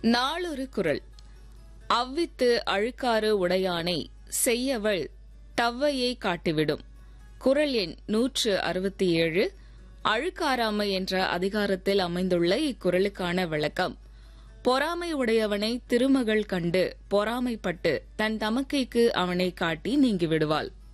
நாளொரு குறள். அவ்வித்து அழுக்காறு உடையானை செய்யவள் தவ்வையை காட்டிவிடும். குறள் எண் 167. அழுக்காராமை என்ற அதிகாரத்தில் அமைந்துள்ள இக்குறளுக்கான விளக்கம்: பொறாமை உடையவனை திருமகள் கண்டு பொறாமைப்பட்டு தன் தமக்கைக்கு அவனை காட்டி நீங்கிவிடுவாள்.